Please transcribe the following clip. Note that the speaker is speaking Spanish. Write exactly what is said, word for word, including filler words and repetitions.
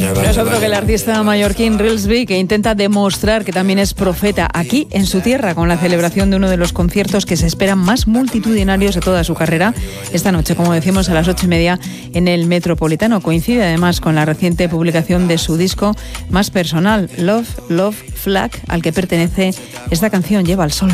Es otro que el artista mallorquín Rilsby, que intenta demostrar que también es profeta aquí en su tierra, con la celebración de uno de los conciertos que se esperan más multitudinarios de toda su carrera esta noche, como decimos, a las ocho y media en el Metropolitano. Coincide además con la reciente publicación de su disco más personal, Love, Love, Flag, al que pertenece esta canción, Lleva al Sol.